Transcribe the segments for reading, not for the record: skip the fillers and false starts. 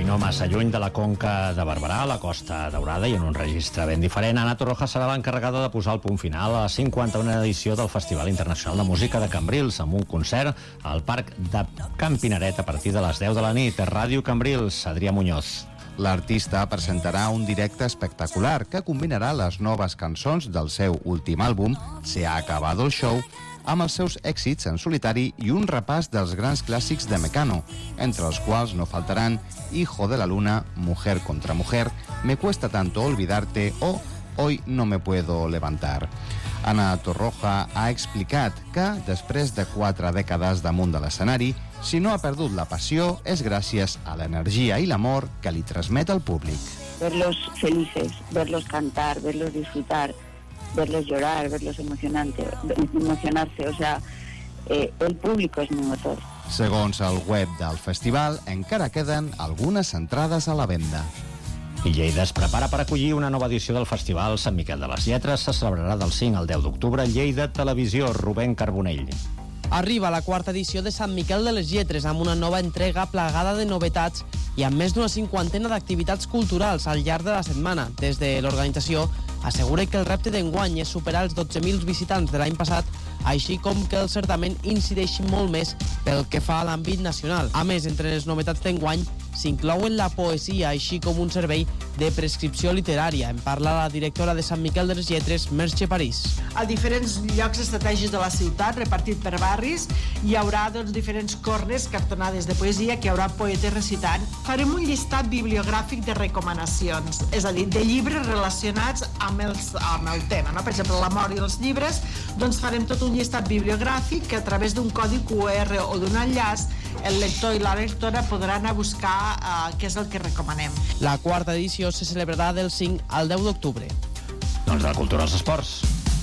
no massa lluny de la Conca de Barberà, a la Costa Daurada, i en un registre ben diferent, Ana Torroja serà l'encarregada de posar el punt final a la 51a edició del Festival Internacional de Música de Cambrils, amb un concert al Parc de Can Pinaret a partir de les 10 de la nit. Ràdio Cambrils, Adrià Muñoz. L'artista presentarà un directe espectacular que combinarà les noves cançons del seu últim àlbum, Se ha acabado el show, amb els seus èxits en solitari i un repàs dels grans clàssics de Mecano, entre els quals no faltaran Hijo de la Luna, Mujer contra Mujer, Me cuesta tanto olvidarte o Hoy no me puedo levantar. Ana Torroja ha explicat que, després de 4 dècades damunt de l'escenari, si no ha perdut la passió és gràcies a l'energia i l'amor que li transmet al públic. Verlos felices, verlos cantar, verlos disfrutar, verlos llorar, verlos emocionarse, o sea, el público es mi motor. Segons el web del festival, encara queden algunes entrades a la venda. I Lleida es prepara per acollir una nova edició del Festival Sant Miquel de les Lletres. Se celebrarà del 5 al 10 d'octubre. Lleida Televisió, Rubén Carbonell. Arriba la 4ª edició de Sant Miquel de les Lletres amb una nova entrega plagada de novetats i amb més d'una 50ena d'activitats culturals al llarg de la setmana. Des de l'organització assegura que el repte d'enguany és superar els 12.000 visitants de l'any passat, així com que el certamen incideixi molt més pel que fa a l'àmbit nacional. A més, entre les novetats d'enguany s'inclouen la poesia, així com un servei de prescripció literària. En parla la directora de Sant Miquel de les Lletres, Merche París. A diferents llocs estratègics de la ciutat, repartit per barris, hi haurà diferents corners, cartonades de poesia, que hi haurà poetes recitant. Farem un llistat bibliogràfic de recomanacions, és a dir, de llibres relacionats amb el tema, no? Per exemple, la mort i els llibres, doncs farem tot un llistat bibliogràfic que a través d'un codi QR o d'un enllaç el lector i la lectora podran anar a buscar què és el que recomanem. La 4ª edició se celebrarà del 5 al 10 d'octubre. Doncs de la cultura als esports.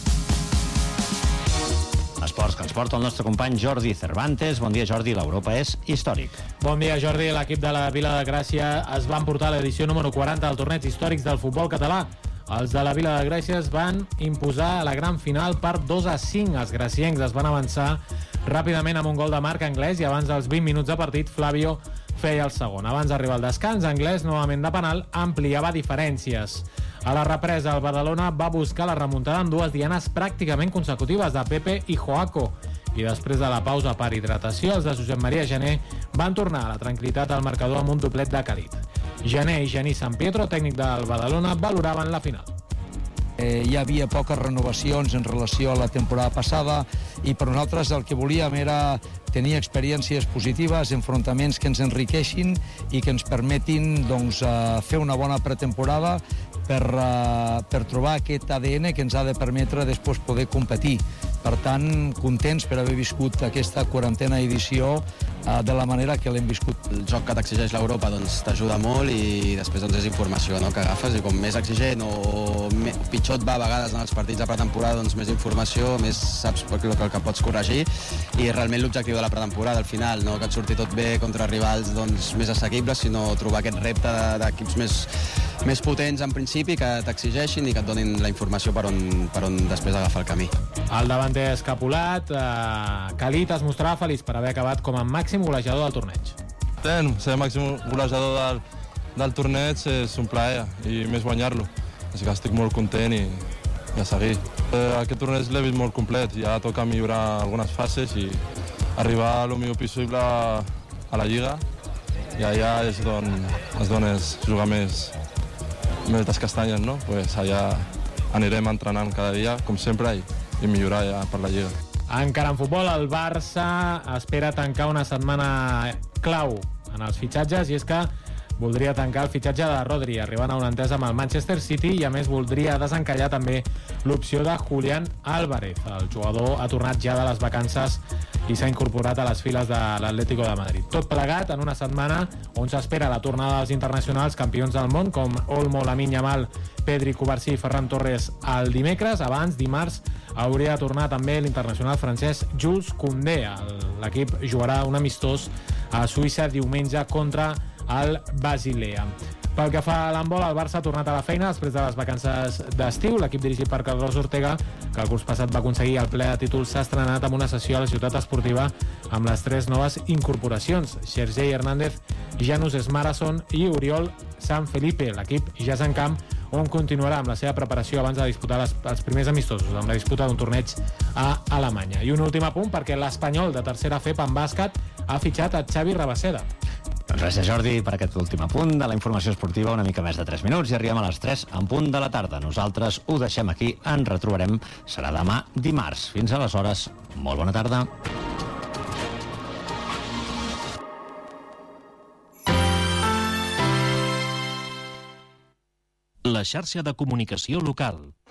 Esports que ens porta el nostre company Jordi Cervantes. Bon dia, Jordi. L'Europa és històric. Bon dia, Jordi. L'equip de la Vila de Gràcia es va emportar l'edició número 40 del torneig històrics del futbol català. Els de la Vila de Gràcia es van imposar a la gran final per 2-5. Els graciencs es van avançar ràpidament amb un gol de Marc Anglès i abans dels 20 minuts de partit Flavio feia el segon. Abans d'arribar al descans, Anglès, novament de penal, ampliava diferències. A la represa, el Badalona va buscar la remuntada amb 2 dianes pràcticament consecutives de Pepe i Joaco. I després de la pausa per hidratació, els de Josep Maria Gené van tornar a la tranquil·litat al marcador amb un doblet de Calit. Gené i Genís San Pietro, tècnic del Badalona, valoraven la final. Hi havia poques renovacions en relació a la temporada passada i per nosaltres el que volíem era tenir experiències positives, enfrontaments que ens enriqueixin i que ens permetin fer una bona pretemporada per trobar aquest ADN que ens ha de permetre després poder competir. Per tant, contents per haver viscut aquesta 40a edició de la manera que l'hem viscut. El joc que t'exigeix l'Europa t'ajuda molt i després és informació que agafes i com més exigent o pitjor et va a vegades en els partits de pretemporada, més informació, més saps el que pots corregir i realment l'objectiu de la pretemporada al final, no que et surti tot bé contra rivals més assequibles, sinó trobar aquest repte d'equips més potents en principi que t'exigeixin i que et donin la informació per on després agafar el camí. El davanter escapulat, Calit es mostrava feliç per haver acabat com a màxim golejador del torneig. Ser màxim golejador del torneig és un plaer i més guanyar-lo. Així que estic molt content i a seguir. Aquest torneig l'he vist molt complet, ja toca millorar algunes fases i arribar el millor possible a la Lliga i allà és on es dona jugar més les castanyes, no? Pues allà anirem entrenant cada dia, com sempre, i millorar ja per la Lliga. Encara en futbol, el Barça espera tancar una setmana clau en els fitxatges i és que voldria tancar el fitxatge de Rodri, arribant a una entesa amb el Manchester City i a més voldria desencallar també l'opció de Julián Álvarez. El jugador ha tornat ja de les vacances i s'ha incorporat a les files de l'Atlético de Madrid. Tot plegat en una setmana on s'espera la tornada dels internacionals campions del món com Olmo, Lamine Yamal, Pedri, Cubarsí i Ferran Torres el dimecres. Abans, dimarts, hauria de tornar també l'internacional francès Jules Koundé. L'equip jugarà un amistós a Suïssa diumenge contra el Basilea. Pel que fa a l'handbol, el Barça ha tornat a la feina després de les vacances d'estiu. L'equip dirigit per Carlos Ortega, que el curs passat va aconseguir el ple de títols, s'ha estrenat amb una sessió a la ciutat esportiva amb les 3 noves incorporacions. Sergei Hernández Janus Marathon i Oriol San Felipe, l'equip Jazz en Camp, on continuarà amb la seva preparació abans de disputar els primers amistosos, amb la disputa d'un torneig a Alemanya. I un últim apunt, perquè l'Espanyol de tercera FEP en bàsquet ha fitxat a Xavi Rabaseda. Doncs gràcies, Jordi, per aquest últim apunt de la informació esportiva, una mica més de 3 minuts, i arribem a les 3 en punt de la tarda. Nosaltres ho deixem aquí, ens retrobarem, serà demà dimarts. Fins aleshores, molt bona tarda. La xarxa de comunicació local.